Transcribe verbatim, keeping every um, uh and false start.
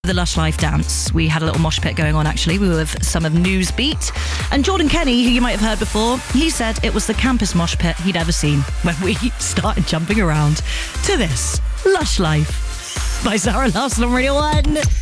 The Lush Life dance. We had a little mosh pit going on, actually. We were with some of Newsbeat. And Jordan Kenny, who you might have heard before, he said it was the campus mosh pit he'd ever seen when we started jumping around to this Lush Life by Zara Larsson on Radio one.